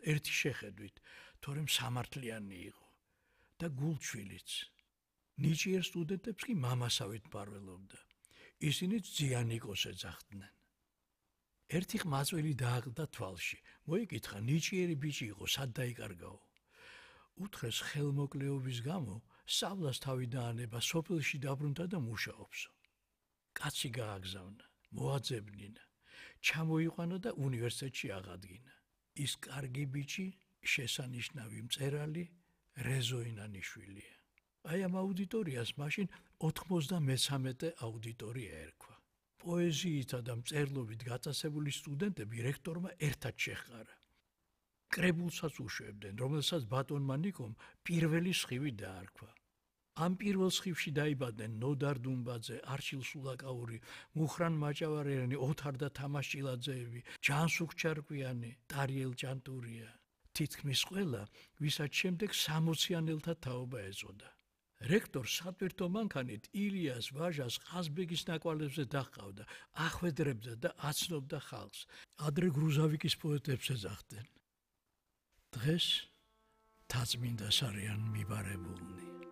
ერთი შეხედვით, თორემ სამართლიანი იყო და გულჩვილიც. ნიჭიერ სტუდენტებს კი მამასავით მფარველობდა. ისინიც ძიანიკოს ეძახდნენ. ერთი ხმაწვილი დააგდდა თვალში. მოიკითხა, ნიჭიერი ბიჭი იყო, სად დაიკარგაო. უთხრეს ხელმოკლეობის გამო სწავლას თავი დაანება, სოფელში დაბრუნდა და მუშაობსო. კაცი გააგზავნა, მოაძებნინა, ჩამოიყვანა და უნივერსიტეტში აღადგინა. ის კარგი ბიჭი, შესანიშნავი მწერალი რეზო ინანიშვილია. აი ამ აუდიტორიას მაშინ 93 აუდიტორია ერქვა. პოეზიითა და მწერლობით გაწასებული სტუდენტები რექტორმა ერთად შეჰყარა. კრებულსაც უშვებდნენ, რომელსაც ბატონმა ნიკომ პირველი სხივი დაარქვა. ამ პირველ სხივში დაიბადნენ ნოდარ დუმბაძე, არჩილ სულაკაური, მუხრან მაჭავარიანი, ოთარ და თამაშ ჭილაძეები, ჯანსუქ ჩარკვიანი, ტარიელ ჭანტურია. თითქმის ყველა, ვისაც შემდეგ 60-იანელთა თაობა ეწოდა. რექტორს სატვირთო მანქანით ილიას ვაჟას ყაზბეგის ნაკვალებზე დაჰყავდა, ახვედრებდა და აცნობდა ხალხს. ადრე გრუზავიკის პოეტებს ეძახდნენ. დღეს თაწმინდას არიან მიბარებულნი.